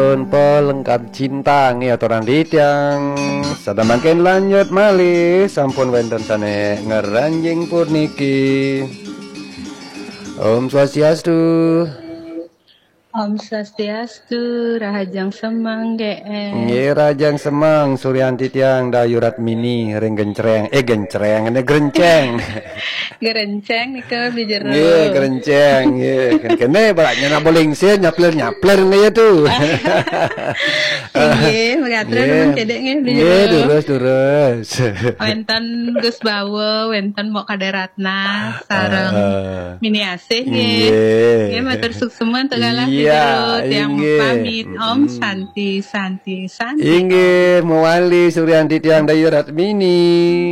pun pelengkap cinta nih aturan yang sada makin lanjut malih sampun wonten sane ngeranjing purniki. Om Swastiastu. Om Swastiastu, Rahajang Semang GS. Nggih Rajang Semang Suryanti tiang dayurat mini ring gencreng gencreng ini gerenceng. Gerenceng nih ke bijero. Nggih gerenceng nggih kene balaknya na boling sih nyapler nih tuh. Nggih, mengatur mun cedek nggih bijero. Nggih durus. Wenten Gus Bawo, wenten Mok Kaderatna sareng Mini Asih nggih. Nggih matur suksemen tegalah bijero tiang pamit. Om Santi. Inggih mewali Suryanti tiang dayurat mini.